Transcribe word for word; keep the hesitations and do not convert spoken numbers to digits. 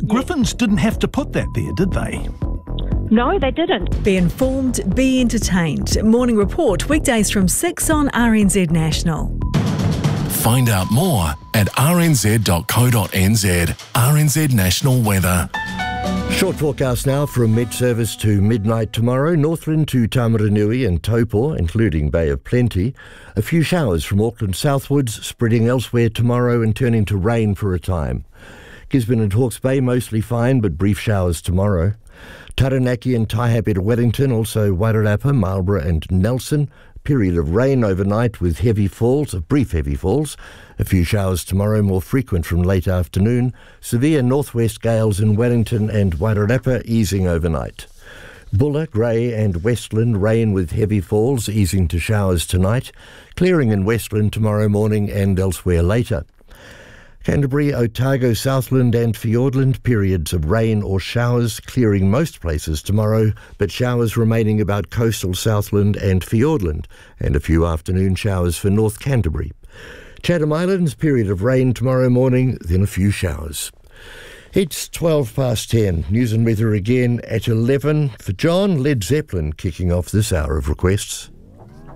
Griffins didn't have to put that there, did they? No, they didn't. Be informed, be entertained. Morning Report, weekdays from six on R N Z National. Find out more at r n z dot co dot n z. R N Z National Weather. Short forecast now from mid-service to midnight tomorrow. Northland to Tamaranui and Taupo, including Bay of Plenty. A few showers from Auckland southwards, spreading elsewhere tomorrow and turning to rain for a time. Gisborne and Hawke's Bay mostly fine, but brief showers tomorrow. Taranaki and Taihape to Wellington, also Wairarapa, Marlborough and Nelson. Period of rain overnight with heavy falls, brief heavy falls. A few showers tomorrow, more frequent from late afternoon. Severe northwest gales in Wellington and Wairarapa, easing overnight. Bulla, Grey and Westland, rain with heavy falls, easing to showers tonight. Clearing in Westland tomorrow morning and elsewhere later. Canterbury, Otago, Southland and Fiordland, periods of rain or showers, clearing most places tomorrow, but showers remaining about coastal Southland and Fiordland, and a few afternoon showers for North Canterbury. Chatham Islands, period of rain tomorrow morning, then a few showers. It's twelve past ten. News and weather again at eleven. For John, Led Zeppelin kicking off this hour of requests.